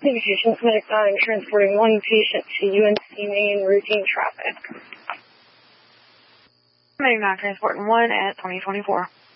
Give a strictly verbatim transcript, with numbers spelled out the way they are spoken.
Patients, Medic nine, transporting one patient to U N C Main routine traffic. Medic nine, transporting one at twenty twenty-four.